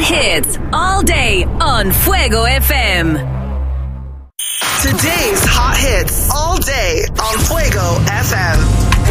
hits all day on Fuego FM. Today's hot hits